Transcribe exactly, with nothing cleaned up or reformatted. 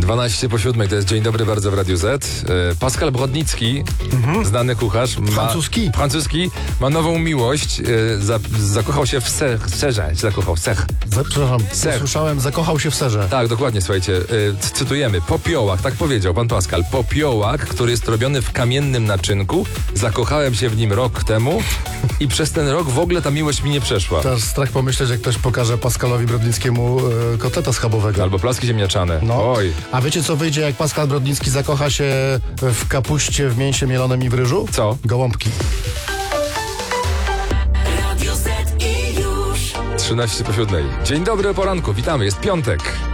dwanaście po siódmej, to jest Dzień Dobry bardzo w Radiu Z. E, Pascal Brodnicki, mhm. znany kucharz. Ma, francuski. Francuski. Ma nową miłość. E, za, zakochał się w ser, serze. Zakochał w sech. Za, przepraszam, Ser. słyszałem, zakochał się w serze. Tak, dokładnie, słuchajcie. E, cytujemy. Popiołak, tak powiedział pan Pascal. Popiołak, który jest robiony w kamiennym naczynku. Zakochałem się w nim rok temu i przez ten rok w ogóle ta miłość mi nie przeszła. Teraz strach pomyśleć, jak ktoś pokaże Pascalowi Brodnickiemu e, kotleta schabowego. Albo placki ziemniaczane. No. Oj. A wiecie, co wyjdzie, jak Pascal Brodnicki zakocha się w kapuście, w mięsie mielonym i w ryżu? Co? Gołąbki. trzynaście po siódmej. Dzień dobry o poranku, witamy, jest piątek.